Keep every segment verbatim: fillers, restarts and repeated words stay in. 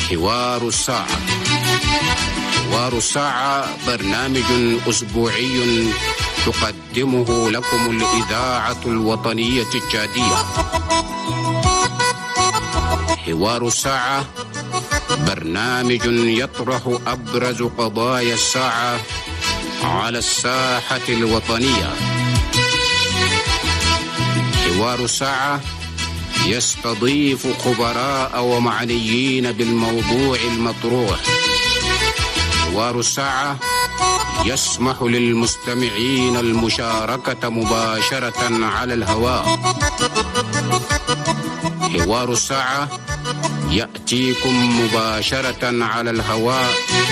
حوار الساعة. حوار الساعة برنامج أسبوعي تقدمه لكم الإذاعة الوطنية التشادية. حوار الساعة برنامج يطرح أبرز قضايا الساعة على الساحة الوطنية. حوار الساعة يستضيف خبراء ومعنيين بالموضوع المطروح. حوار الساعة يسمح للمستمعين المشاركة مباشرة على الهواء. حوار الساعة يأتيكم مباشرة على الهواء.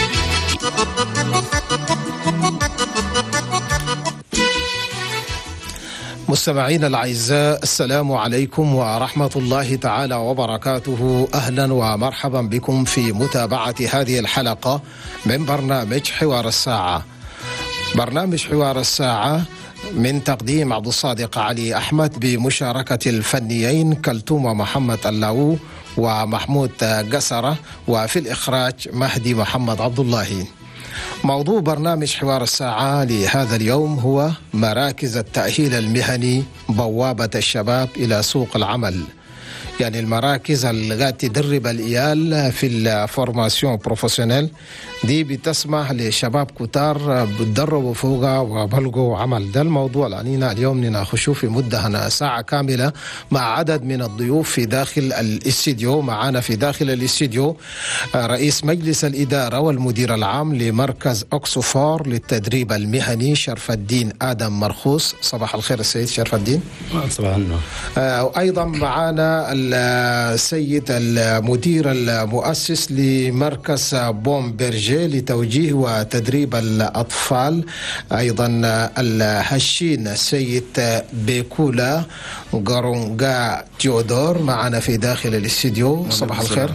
مستمعينا الأعزاء، السلام عليكم ورحمة الله تعالى وبركاته. أهلا ومرحبا بكم في متابعة هذه الحلقة من برنامج حوار الساعة. برنامج حوار الساعة من تقديم عبد الصادق علي أحمد بمشاركة الفنيين كلثوم محمد اللاو ومحمود قسرة، وفي الإخراج مهدي محمد عبد الله. موضوع برنامج حوار الساعة لهذا اليوم هو مراكز التأهيل المهني، بوابة الشباب إلى سوق العمل. يعني المراكز اللي تدرب الإيال في الفورماسيون بروفيسيونيل دي بتسمح لشباب كتار بتدربوا فوقها وبلغوا عمل. ده الموضوع اللي علينا اليوم نناقشه في مدة ساعة كاملة مع عدد من الضيوف في داخل الاستديو. معنا في داخل الاستديو رئيس مجلس الإدارة والمدير العام لمركز أكسفور للتدريب المهني شرف الدين آدم مرخوص. صباح الخير السيد شرف الدين. صباح النور. أيضا معنا السيد المدير المؤسس لمركز بومبرجي لتوجيه وتدريب الأطفال، أيضا الهشين السيد بيكولا غارونغا تيودور معنا في داخل الاستديو. صباح الخير.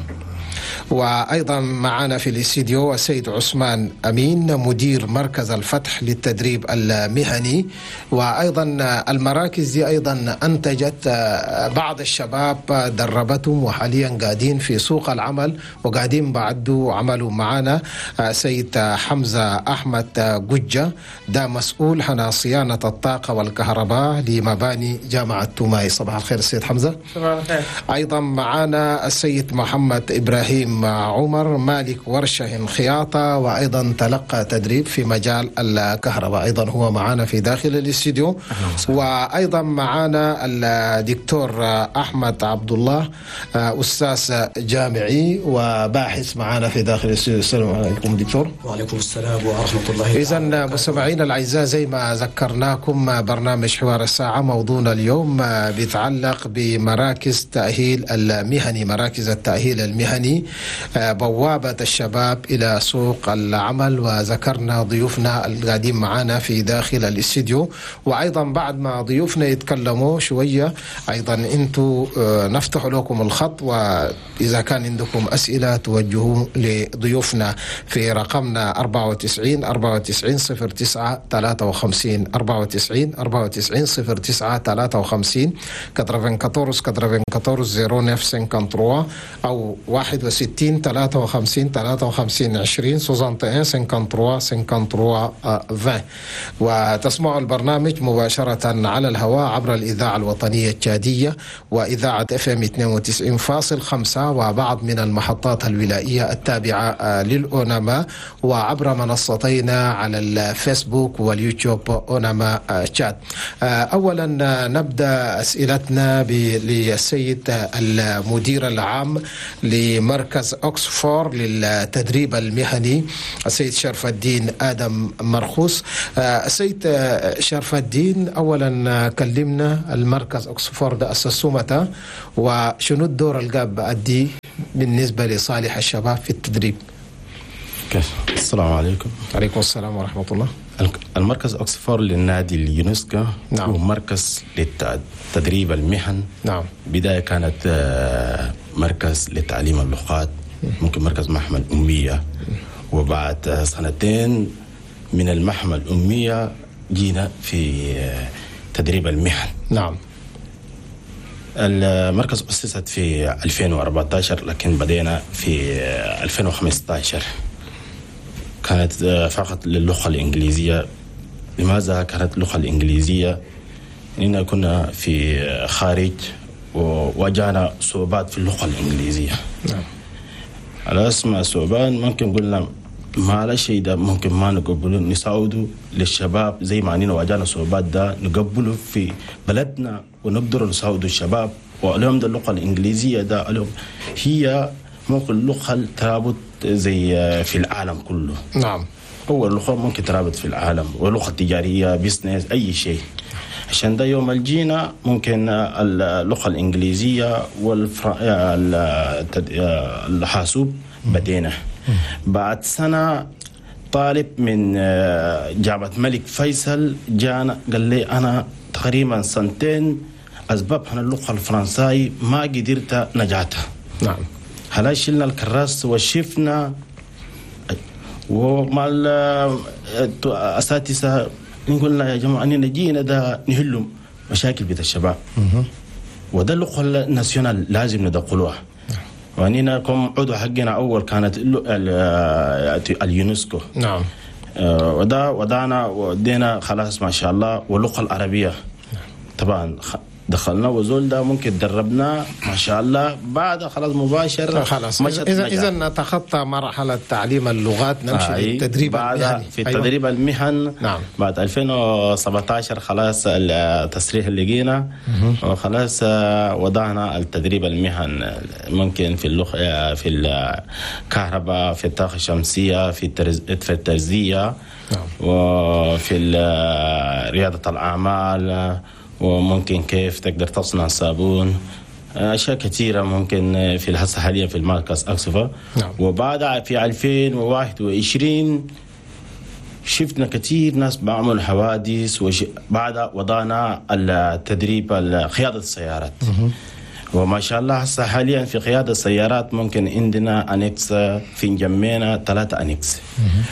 وأيضا معنا في الاستديو السيد عثمان أمين مدير مركز الفتح للتدريب المهني. وأيضا المراكز دي أيضا أنتجت بعض الشباب دربتهم وحاليا قاعدين في سوق العمل وقاعدين بعدوا عملوا. معنا سيد حمزة أحمد قجة، ده مسؤول عن صيانة الطاقة والكهرباء لمباني جامعة توماي. صباح الخير السيد حمزة. صباح الخير. أيضا معنا السيد محمد إبراهيم عمر مالك ورشة خياطة وأيضا تلقى تدريب في مجال الكهرباء، أيضا هو معنا في داخل الاستديو. وأيضا معنا الدكتور أحمد عبد الله أستاذ جامعي وباحث معنا في داخل الاستديو. السلام عليكم دكتور. وعليكم السلام ورحمة الله. إذن مستمعينا الأعزاء، زي ما ذكرناكم برنامج حوار الساعة موضوعنا اليوم بيتعلق بمراكز تأهيل المهني، مراكز التأهيل المهني بوابة الشباب إلى سوق العمل. وذكرنا ضيوفنا القاعدين معنا في داخل الاستديو، وأيضا بعد ما ضيوفنا يتكلموا شوية أيضا أنتوا نفتح لكم الخط، وإذا كان عندكم أسئلة توجهوا لضيوفنا في رقمنا أربعة وتسعين أربعة وتسعين صفر تسعة ثلاثة وخمسين أربعة وتسعين أربعة وتسعين صفر تسعة ثلاثة وخمسين كترفين كتورس كترفين كتورس زيرو نف سنكنتروا أو واحد وستين ثلاثة وخمسين ثلاثة وخمسين عشرين سوزانتين سنكنتروا سنكنتروا فين. وتسمعوا البرنامج مباشرة على الهواء عبر الإذاعة الوطنية التشادية وإذاعة اف ام اثنين وتسعين فاصل خمسة وبعض من المحطات الولائية التابعة للأونما، وعبر منصتينا على الفيسبوك واليوتيوب أونما تشات. أولا نبدأ أسئلتنا للسيد المدير العام لمركز أكسفور للتدريب المهني السيد شرف الدين آدم مرخوص. السيد شرف الدين، أولا كلمنا المركز أكسفور ده أسسوه متى وشنو الدور اللي بأدي بالنسبة لصالح الشباب في التدريب؟ السلام عليكم. عليكم السلام ورحمة الله. المركز أكسفور للنادي اليونسكو. نعم. هو مركز للتدريب المهن. نعم. بداية كانت مركز لتعليم اللغات، ممكن مركز محمل أمية، وبعد سنتين من المحمل الأمية جينا في تدريب المهن. نعم. المركز أسست في ألفين وأربعة عشر، لكن بدينا في ألفين وخمسة عشر. كانت فقط للغة الإنجليزية. لماذا كانت اللغة الإنجليزية؟ إننا كنا في خارج وواجهنا صعوبات في اللغة الإنجليزية. نعم. على اسم صعوبات ممكن قلنا ما لا شيء ده ممكن ما نقبله، نساعده للشباب زي ما أننا واجهنا صعوبات ده نقبله في بلدنا ونقدر نساعده الشباب. واليوم ده اللغة الإنجليزية ده اليوم هي ممكن اللغة ترابط زي في العالم كله. نعم. أول لغة ممكن ترابط في العالم، ولغة تجارية بيزنس أي شيء. عشان ده يوم الجينا ممكن اللغة الإنجليزية والحاسوب بدينا. بعد سنة طالب من جامعة الملك فيصل جانا قال لي أنا تقريبا سنتين أسباب أنا اللغة الفرنسية ما قدرت نجاتها. نعم. هلا شلنا الكراس وشفنا ومع الأساتذة نقول يا جماعة أننا جينا ده نحل مشاكل بيت الشباب. وده اللغة الناسيونال لازم ندخلوها. وأننا كم عضو حقنا أول كانت اليونسكو. نعم. وده ودانا ودينا خلاص ما شاء الله. واللغة العربية طبعا دخلنا وزول ده ممكن دربنا ما شاء الله. بعد خلاص مباشر خلاص إذا إذا نتخطى مرحلة تعليم اللغات نمشي آه للتدريب المهني. في التدريب أيوة. المهن. نعم. بعد ألفين وسبعة عشر خلاص التصريح اللي جينا وخلاص وضعنا التدريب المهن ممكن في اللغة في الكهرباء، في الطاقة الشمسية، في في الترزية. نعم. وفي ريادة الأعمال، وممكن كيف تقدر تصنع صابون، أشياء كثيرة ممكن في الهسه حاليا في المركز أقصفة. نعم. وبعد في ألفين وواحد وعشرين شفنا كثير ناس بعمل حوادث. وبعد وضعنا التدريب قيادة السيارات. مه. وما شاء الله هسه حاليا في قيادة السيارات ممكن عندنا أنكس في نجمينا ثلاثة أنكس.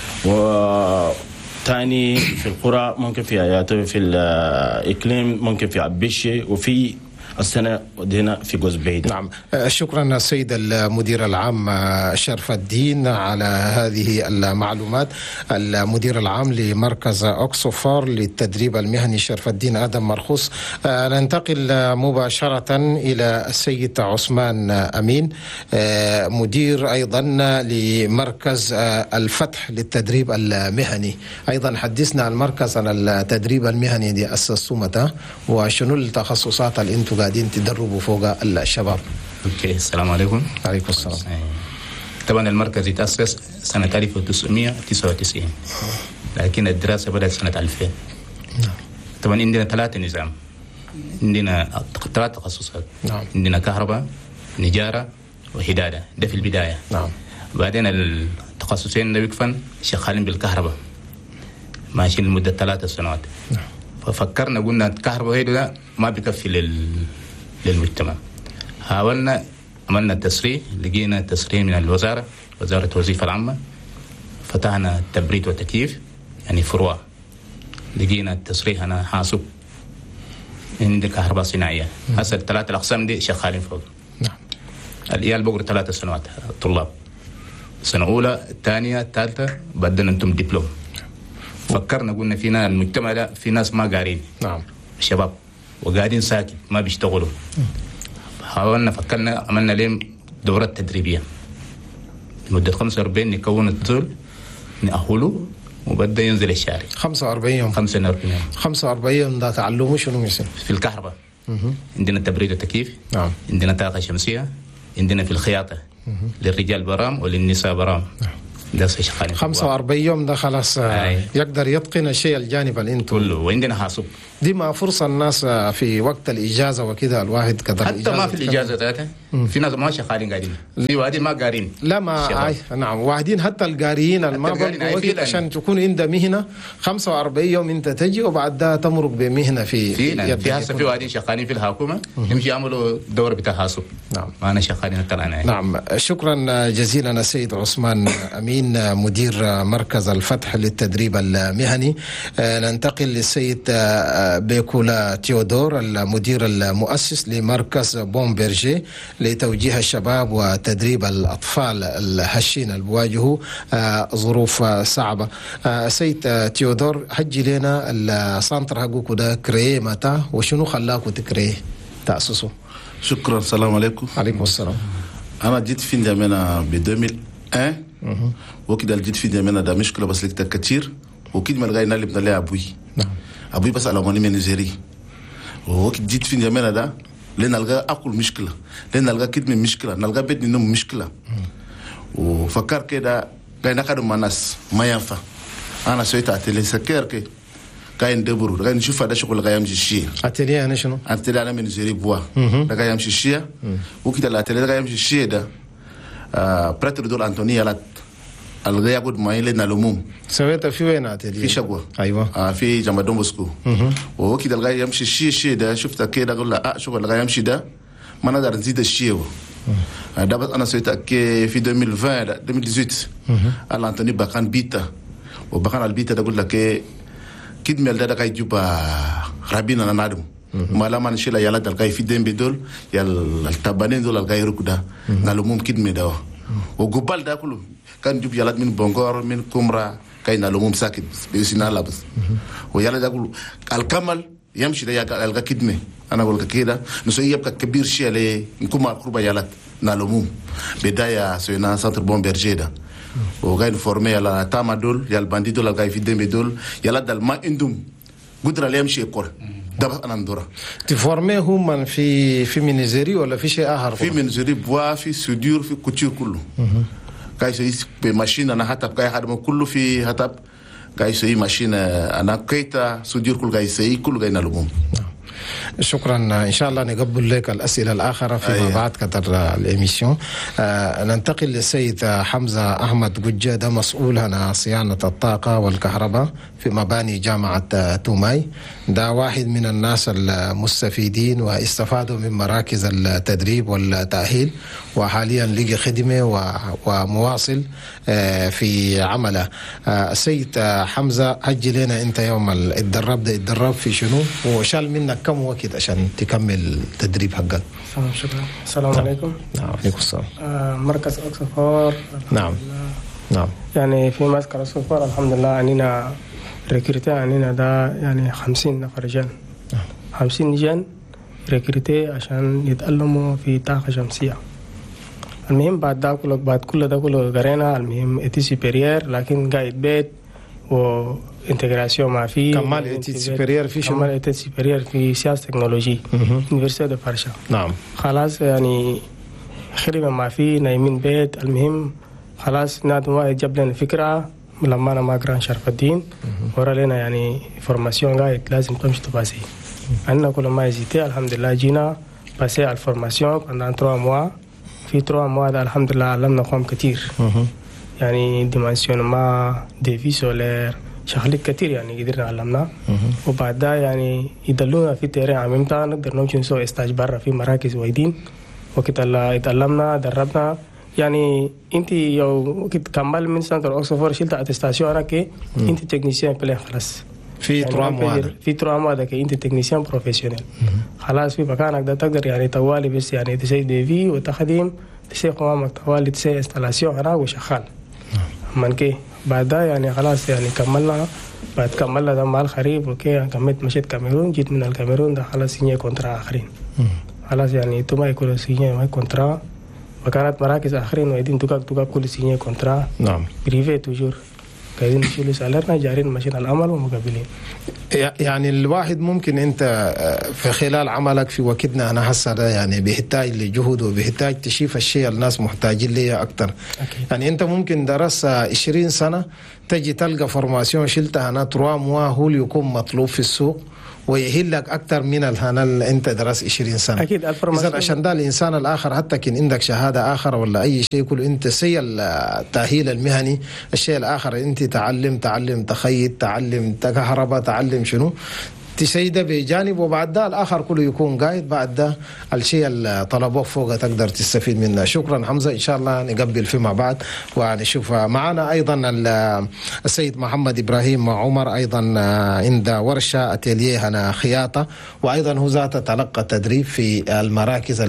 و ثاني في القرى ممكن في آياته، في الإقليم ممكن في عبيشي، وفي السنة ودينا في جوز بعيد. نعم. شكرا السيد المدير العام شرف الدين على هذه المعلومات. المدير العام لمركز أوكسفور للتدريب المهني شرف الدين آدم مرخوص. ننتقل مباشرة إلى السيد عثمان أمين، مدير أيضا لمركز الفتح للتدريب المهني. أيضا حدثنا عن المركز عن التدريب المهني دي أسسوا متى وشنو التخصصات اللي انتم قاعدين تدربوا فوق الشباب؟ اوكي، السلام عليكم. عليكم السلام. طبعا المركز يتأسس سنة ألف وتسعمائة وتسعة وتسعين، لكن الدراسة بدأت سنة ألفين. نعم. طبعا عندنا ثلاثة نظام، عندنا ثلاث تخصصات. نعم. عندنا كهرباء، نجارة، وحدادة. ده في البداية. نعم. بعدين التخصصين اللي بيكفن شغالين بالكهرباء ماشيين لمدة ثلاث سنوات. نعم. ففكرنا قلنا الكهرباء هيدا ده ما بيكفي لل... للمجتمع. حاولنا عملنا تسريح، لقينا تسريح من الوزارة، وزارة الوظيفة العامة. فتحنا تبريد وتكييف يعني فروع. لقينا التسريح أنا حاسب عندي كهرباء صناعية. هسه الثلاثة الأقسام دي شغالين فوق. نعم. الإيال بقر ثلاث سنوات الطلاب، سنة أولى، الثانية، الثالثة، بدنا أنتم دبلوم. فكرنا قلنا فينا المجتمع ده في ناس ما قارين. نعم. شباب وقاعدين ساكت ما بيشتغلوا. حاولنا فكرنا عملنا لهم دورات تدريبية لمدة خمسة وأربعين نكون الطول نأهله وبدأ ينزل الشارع. خمسة وأربعين يوم. خمسة وأربعين يوم. خمسة وأربعين يوم ده تعلموا شنو مثلا؟ في الكهرباء. مه. عندنا تبريد وتكييف. نعم. عندنا طاقة شمسية. عندنا في الخياطة. مه. للرجال برام وللنساء برام. نعم. خمسة وأربعين يوم ده خلاص. آه. يقدر يتقن الشيء الجانب اللي انتم كله. وعندنا حاسوب دي ما فرصة الناس في وقت الإجازة وكده الواحد قدر حتى ما في الإجازة ذاتها في ناس ما شغالين قاعدين، في واحدين ما قارين. لا ما آي. نعم واحدين حتى القاريين ما بقوا وقت عشان تكون عنده مهنة. خمسة وأربعين يوم انت تجي وبعد ده تمرق بمهنة في في في هسه في واحدين شغالين في الحكومة يمشي يعملوا دورة بتاع حاسوب. نعم. ما أنا شغالين حتى الآن. نعم. شكرا جزيلا السيد عثمان أمين. معين مدير مركز الفتح للتدريب المهني. ننتقل للسيد بيكولا تيودور المدير المؤسس لمركز بومبرجي لتوجيه الشباب وتدريب الأطفال الهشين اللي بيواجهوا ظروف صعبة. سيد تيودور، حجي لنا السانتر حقكم ده كريه متى وشنو خلاكم تكريه تأسسوا؟ شكرا. السلام عليكم. عليكم السلام. أنا جيت في نجامنا ب ألفين وواحد وكده جيت في نجامنا ده مشكلة بس لك كتير وكده ملقاي نالي بدنا أبوي. نعم. أبوي بس على ماني من نيجيري وكده جيت في نجامنا ده لين نلقى أكل مشكلة لين نلقى كده من مشكلة نلقى بيت نوم مشكلة وفكر كده كاي نكادم الناس ما ينفع. أنا سويت أتلي سكر كي كاي ندبرو كاي نشوف هذا شغل كاي يمشي شيء. أتلي أنا شنو؟ أتلي أنا من نيجيري بوا كاي يمشي شيء وكده لا أتلي كاي يمشي شيء ده بريتر دول أنتوني يلات الغي يقود ما يلي نالوموم. سويت في وين أتلي؟ في شقوة. أيوة. آه في جامعة دون بوسكو. وكده الغي يمشي شيء شيء ده شفت كده أقول لا آه شغل الغي يمشي ده ما نقدر نزيد الشيء. ده بس أنا سويت كي في ألفين وعشرين ألفين وثمانية عشر على أنتوني بكان بيتا وبكان البيتا ده أقول لك كده ميل ده كاي جوبا رابينا نادم. ما لما نشيل يلا ده كاي في دم بدول يلا التبانين دول كاي ركودا نالوموم كده ميداوا وجبال ده كله كان جوب يلا من بونغور من كومرا كاي نالوموم ساكت بيسينا لابس ويلا ده كله الكمل يمشي ده يلقى كدمه. أنا أقول لك كده نسوي يبقى كبير شيء عليه نكون مع القربة يلا نالوموم بداية سوينا سانتر بومبرجي ده وغاين فورمي يلا تاما دول يلا باندي دول غاي في دم دول يلا دال ما عندهم قدرة ليه يمشي يقول ده بس أنا ندورة تفورمي هم في في منيزيري ولا في شيء آخر؟ في منيزيري بوا في سوديور في كوتشير كله كاي سوي بماشين أنا حتى كاي حد كله في حتى كاي سوي ماشين أنا كيتا سوديور كله كاي سوي كله غاي نالوموم. شكرا. إن شاء الله نقبل لك الأسئلة الآخرة فيما أيه. بعد كتر الإميسيون. آه ننتقل للسيد حمزة أحمد قجة مسؤول عن صيانة الطاقة والكهرباء في مباني جامعة توماي. ده واحد من الناس المستفيدين واستفادوا من مراكز التدريب والتأهيل وحاليا لقي خدمة ومواصل آه في عمله. آه السيد حمزة هجي لنا أنت يوم الدرب ده الدرب في شنو وشال منك كم وقت عشان تكمل التدريب حقك؟ شكرا. السلام نعم. عليكم. نعم عليكم السلام. آه مركز أكسفور. نعم نعم. يعني في مركز أكسفور الحمد لله عنينا ريكريتي عنينا ده يعني خمسين نفر جن نعم. خمسين جن ريكريتي عشان يتعلموا في طاقة شمسية. المهم بعد ده كله بعد كل ده كله قرينا المهم إتي سوبريير لكن قاعد بيت و انتجراسيون ما في كمال إتي سوبريير في شو؟ كمال إتي سوبريير في سياسة تكنولوجي يونيفرسيتي دو فرشا. نعم. خلاص يعني خدمة ما في نايمين بيت المهم خلاص نادم واحد جاب لنا فكرة لما أنا ما أقرأ شرف الدين ورا لنا يعني فورماسيون قاعد لازم تمشي تباسي. عندنا كل ما يزيد الحمد لله جينا باسي على الفورماسيون كنا تروا موا في تروا موا الحمد لله علمنا قوم كتير يعني ديمانسيون ما ديفي سولير شغلات كتير يعني قدرنا علمنا وبعدها يعني يدلونا في تيرين عميمتا نقدر نمشي نسوي استاج برا في مراكز وايدين وقت اللي اتعلمنا دربنا يعني انت يو وقت كمل من سنتر اوكسفورد شلت اتستاسيون انا كي انت تكنيسيان بلا خلاص في يعني ترام هذا في ترام هذا كي انت تكنيسيان بروفيشنال خلاص في مكانك ده تقدر يعني طوالي بس يعني تسوي دي في وتخدم تسوي قوامك طوالي تسوي انستالاسيون انا وشغال من كي بعدها يعني خلاص يعني كملنا بعد كملنا ده مع الخريف اوكي كملت مشيت كاميرون جيت من الكاميرون ده خلاص سيني كونترا اخرين خلاص يعني تو ما يكون سيني ما كونترا وكانت مراكز اخرين وايدين توكا توكا كل سيني كونترا نعم بريفي توجور قاعدين نشيل سالرنا جارين ماشيين العمل ومقابلين. يعني الواحد ممكن انت في خلال عملك في وقتنا انا هسه ده يعني بيحتاج لجهد وبيحتاج تشوف الشيء الناس محتاجين ليه اكتر. أكيد. يعني انت ممكن درست عشرين سنه تجي تلقى فورماسيون شلتها انا تروام هو اللي يكون مطلوب في السوق ويهلك اكثر من الهنا اللي انت درست عشرين سنه. اكيد الفورماسيون عشان ده الانسان الاخر حتى كان عندك شهاده اخر ولا اي شيء كله انت سي التاهيل المهني الشيء الاخر انت تعلم تعلم تخيط تعلم كهرباء تعلم شنو تسيده بجانب، وبعد ده الاخر كله يكون قايد، بعد ده الشيء اللي طلبوه فوق تقدر تستفيد منه. شكرا حمزه، ان شاء الله نقبل فيما بعد ونشوف. معنا ايضا السيد محمد ابراهيم عمر، ايضا عند ورشه اتيليه هنا خياطه، وايضا هو ذاته تلقى تدريب في المراكز